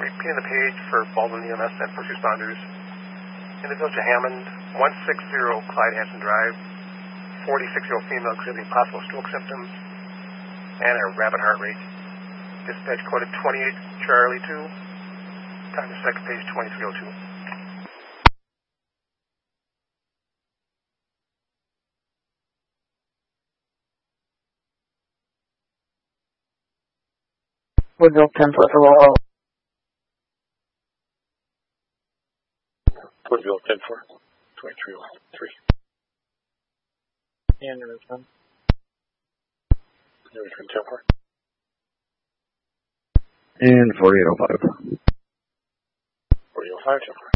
Repeating the page for Baldwin EMS and first responders. In the village of Hammond, 160 Clyde Hanson Drive, 46-year-old female exhibiting possible stroke symptoms and a rapid heart rate. Dispatch coded 28 Charlie 2. Time to second page 2302. Woodville 10 for roll. Woodville 10 for 2303. And Richmond. Richmond 10 for. And 4805. 4805 10 for.